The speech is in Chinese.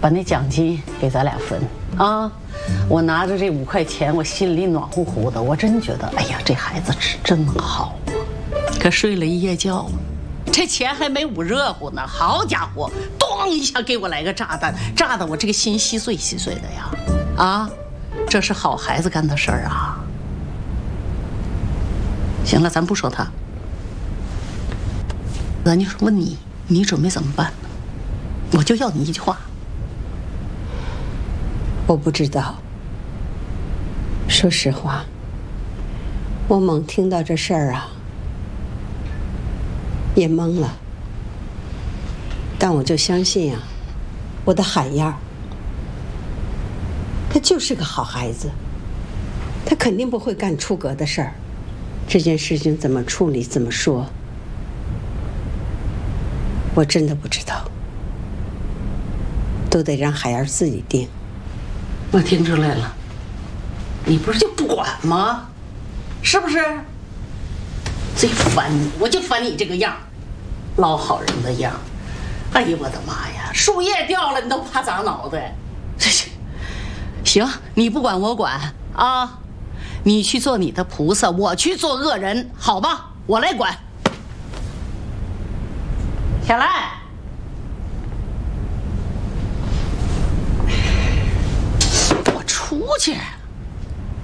把那奖金给咱俩分啊！我拿着这5块钱，我心里暖乎乎的，我真觉得，哎呀，这孩子是真好啊！可睡了一夜觉，这钱还没捂热乎呢，好家伙，咣一下给我来个炸弹，炸得我这个心稀碎稀碎的呀！啊，这是好孩子干的事儿啊！行了，咱不说他，咱就问你准备怎么办？我就要你一句话。 我不知道。说实话，我猛听到这事儿啊，也懵了。但我就相信啊，我的海燕儿，他就是个好孩子，他肯定不会干出格的事儿。这件事情怎么处理，怎么说，我真的不知道，都得让海燕自己定。 我听出来了，你不是就不管吗？是不是？最烦你，我就烦你这个样，老好人的样。哎呀，我的妈呀！树叶掉了，你都怕砸脑袋。这行，你不管我管啊！你去做你的菩萨，我去做恶人，好吧？我来管。小兰，我出去。